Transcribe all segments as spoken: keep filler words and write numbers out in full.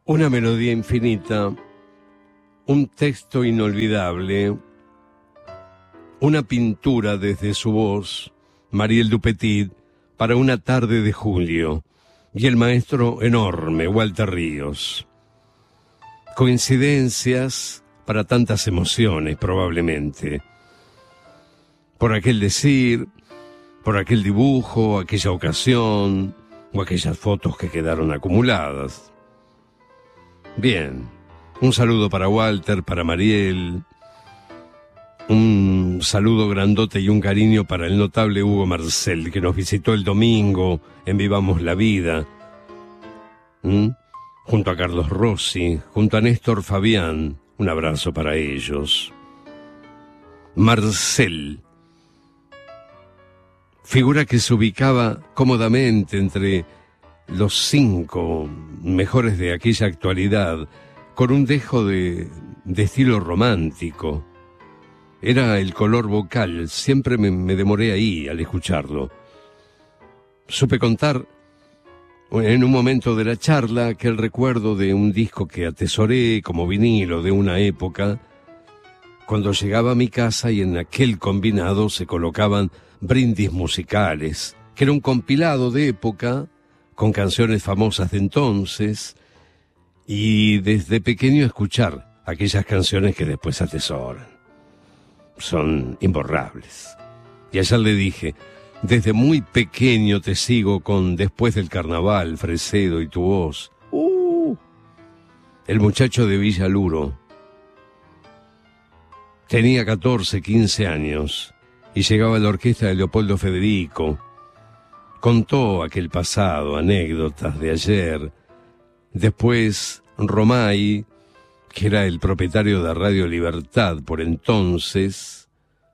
Una melodía infinita, un texto inolvidable, una pintura desde su voz, Mariel Dupetit, para una tarde de julio, y el maestro enorme, Walter Ríos. Coincidencias para tantas emociones, probablemente. Por aquel decir, por aquel dibujo, aquella ocasión, o aquellas fotos que quedaron acumuladas. Bien, un saludo para Walter, para Mariel, un saludo grandote y un cariño para el notable Hugo Marcel, que nos visitó el domingo en Vivamos la Vida, ¿Mm? junto a Carlos Rossi, junto a Néstor Fabián, un abrazo para ellos. Marcel, figura que se ubicaba cómodamente entre los cinco mejores de aquella actualidad, con un dejo de, de estilo romántico. Era el color vocal, siempre me, me demoré ahí al escucharlo. Supe contar en un momento de la charla aquel recuerdo de un disco que atesoré como vinilo de una época, cuando llegaba a mi casa y en aquel combinado se colocaban brindis musicales, que era un compilado de época con canciones famosas de entonces, y desde pequeño escuchar aquellas canciones que después atesoran. Son imborrables. Y ayer le dije, desde muy pequeño te sigo con Después del Carnaval, Fresedo y tu voz. Uh, el muchacho de Villaluro. Tenía catorce, quince años y llegaba a la orquesta de Leopoldo Federico. Contó aquel pasado, anécdotas de ayer. Después, Romay, que era el propietario de Radio Libertad por entonces,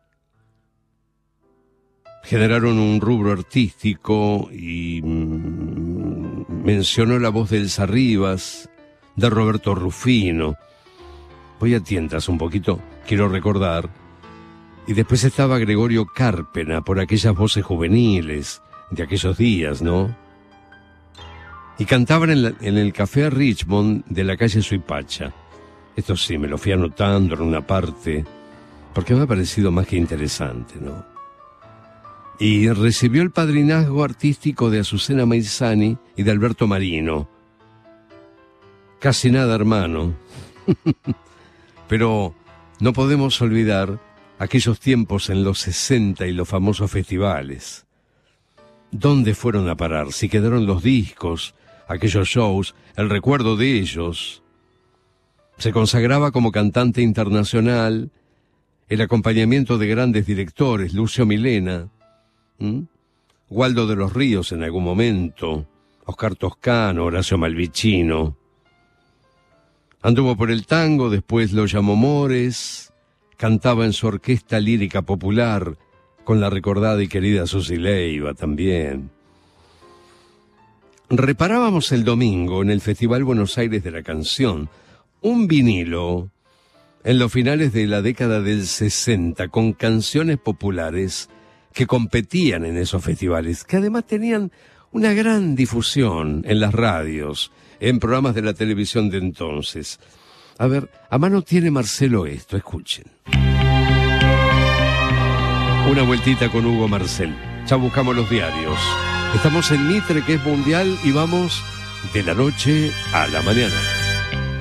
generaron un rubro artístico y mmm, mencionó la voz de Elsa Rivas, de Roberto Rufino. Voy a tientas un poquito, quiero recordar. Y después estaba Gregorio Cárpena, por aquellas voces juveniles de aquellos días, ¿no? Y cantaban en, la, en el Café Richmond de la calle Suipacha. Esto sí, me lo fui anotando en una parte, porque me ha parecido más que interesante, ¿no? Y recibió el padrinazgo artístico de Azucena Maizani y de Alberto Marino. Casi nada hermano. Pero no podemos olvidar aquellos tiempos en los sesenta y los famosos festivales. ¿Dónde fueron a parar? Si quedaron los discos, aquellos shows, el recuerdo de ellos. Se consagraba como cantante internacional, el acompañamiento de grandes directores, Lucio Milena, ¿Mm? Waldo de los Ríos en algún momento, Oscar Toscano, Horacio Malvicino. Anduvo por el tango, después lo llamó Mores, cantaba en su orquesta lírica popular, con la recordada y querida Susi Leiva también. Reparábamos el domingo en el Festival Buenos Aires de la Canción, un vinilo en los finales de la década del sesenta, con canciones populares que competían en esos festivales, que además tenían una gran difusión en las radios, en programas de la televisión de entonces. A ver, a mano tiene Marcelo esto, escuchen. Una vueltita con Hugo Marcel. Ya buscamos los diarios. Estamos en Mitre, que es mundial, y vamos de la noche a la mañana.